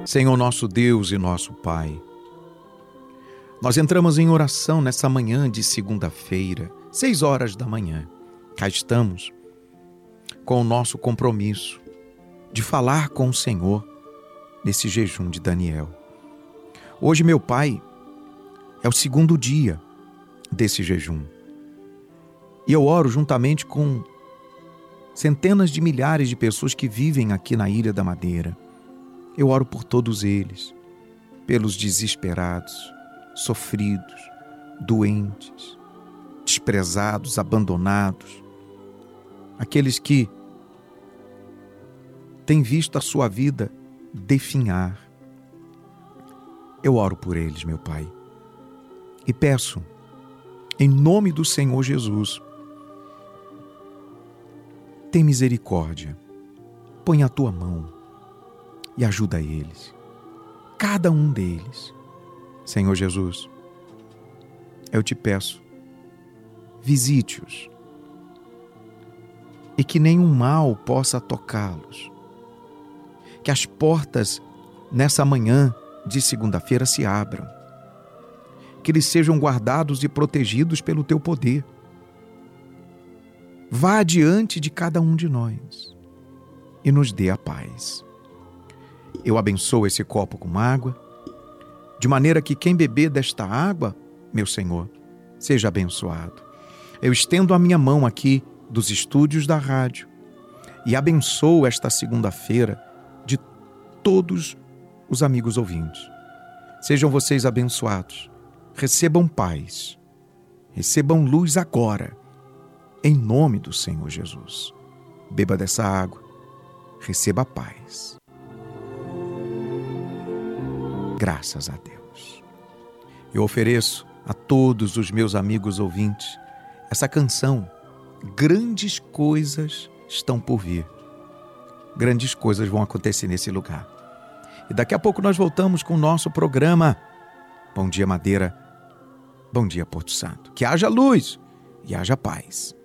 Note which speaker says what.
Speaker 1: Senhor nosso Deus e nosso Pai, nós entramos em oração nessa manhã de segunda-feira, 6 horas da manhã. Cá estamos com o nosso compromisso de falar com o Senhor nesse jejum de Daniel. Hoje, meu Pai, é o segundo dia desse jejum. E eu oro juntamente com centenas de milhares de pessoas que vivem aqui na Ilha da Madeira. Eu oro por todos eles, pelos desesperados, sofridos, doentes, desprezados, abandonados, aqueles que têm visto a sua vida definhar. Eu oro por eles, meu Pai, e peço, em nome do Senhor Jesus, tem misericórdia, põe a tua mão e ajuda eles, cada um deles. Senhor Jesus, eu te peço, visite-os e que nenhum mal possa tocá-los. Que as portas nessa manhã de segunda-feira se abram. Que eles sejam guardados e protegidos pelo teu poder. Vá adiante de cada um de nós e nos dê a paz. Eu abençoo esse copo com água, de maneira que quem beber desta água, meu Senhor, seja abençoado. Eu estendo a minha mão aqui dos estúdios da rádio e abençoo esta segunda-feira de todos os amigos ouvintes. Sejam vocês abençoados, recebam paz, recebam luz agora, em nome do Senhor Jesus. Beba dessa água, receba a paz. Graças a Deus. Eu ofereço a todos os meus amigos ouvintes essa canção. Grandes coisas estão por vir. Grandes coisas vão acontecer nesse lugar. E daqui a pouco nós voltamos com o nosso programa. Bom dia, Madeira. Bom dia, Porto Santo. Que haja luz e haja paz.